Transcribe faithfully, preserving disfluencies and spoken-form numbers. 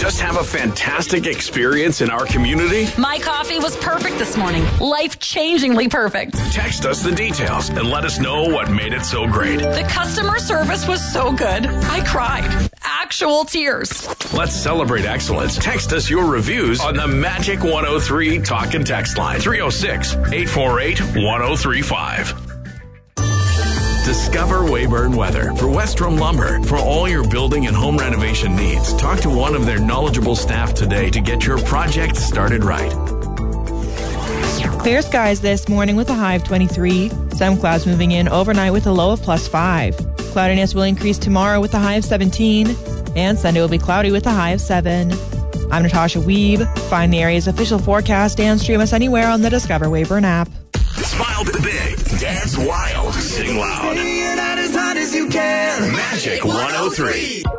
Just have a fantastic experience in our community? My coffee was perfect this morning. Life-changingly perfect. Text us the details and let us know what made it so great. The customer service was so good. I cried. Actual tears. Let's celebrate excellence. Text us your reviews on the Magic one oh three Talk and Text line. three oh six, eight four eight, one oh three five. Discover Weyburn Weather for Westrom Lumber. For all your building and home renovation needs, talk to one of their knowledgeable staff today to get your project started right. Clear skies this morning with a high of twenty-three. Some clouds moving in overnight with a low of plus five. Cloudiness will increase tomorrow with a high of seventeen. And Sunday will be cloudy with a high of seven. I'm Natasha Weeb. Find the area's official forecast and stream us anywhere on the Discover Weyburn app. Smile big, dance wild, sing loud. You're not as hot as you can. Magic one oh three.